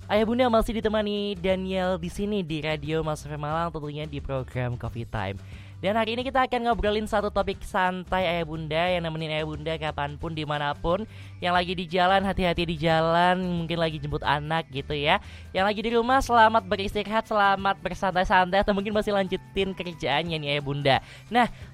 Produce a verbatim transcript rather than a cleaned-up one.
Ayah Bunda masih ditemani Daniel di sini di Radio Mas F M Malang, tentunya di program Coffee Time. Dan hari ini kita akan ngobrolin satu topik santai Ayah Bunda, yang nemenin Ayah Bunda kapanpun, dimanapun. Yang lagi di jalan, hati-hati di jalan, mungkin lagi jemput anak gitu ya. Yang lagi di rumah, selamat beristirahat, selamat bersantai-santai, atau mungkin masih lanjutin kerjaannya nih Ayah Bunda. Nah,